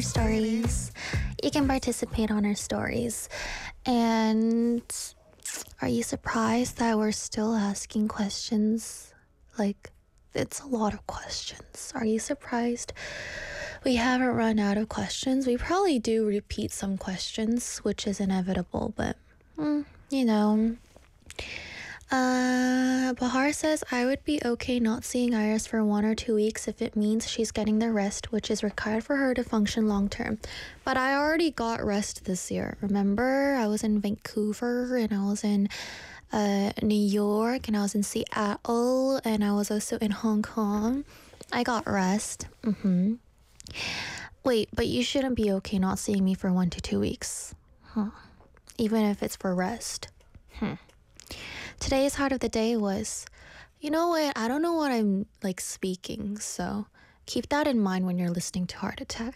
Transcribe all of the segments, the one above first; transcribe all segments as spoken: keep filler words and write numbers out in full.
stories. You can participate on our stories. And are you surprised that we're still asking questions? Like, it's a lot of questions. Are you surprised? We haven't run out of questions. We probably do repeat some questions, which is inevitable, but, mm, you know. Uh, Bahar says, I would be okay not seeing Iris for one or two weeks if it means she's getting the rest which is required for her to function long term. But I already got rest this year. Remember, I was in Vancouver and I was in uh, New York and I was in Seattle and I was also in Hong Kong. I got rest. Mm-hmm. Wait, but you shouldn't be okay not seeing me for one to two weeks. Huh. Even if it's for rest. Hmm. Today's heart of the day was, you know what, I don't know what I'm like speaking, so keep that in mind when you're listening to Heart Attack.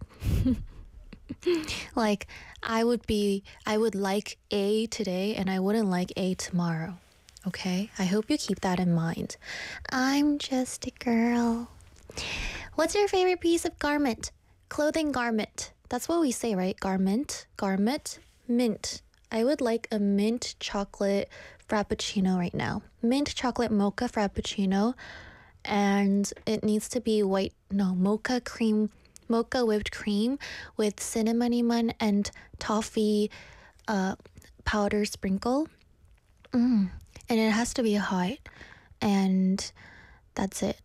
Like, I would be, I would like A today and I wouldn't like A tomorrow, okay? I hope you keep that in mind. I'm just a girl. What's your favorite piece of garment? Clothing garment. That's what we say, right? Garment, garment, mint. I would like a mint chocolate frappuccino right now. Mint chocolate mocha frappuccino. And it needs to be white, no, mocha cream, mocha whipped cream with cinnamon bun and toffee uh, powder sprinkle. Mm. And it has to be hot. And that's it.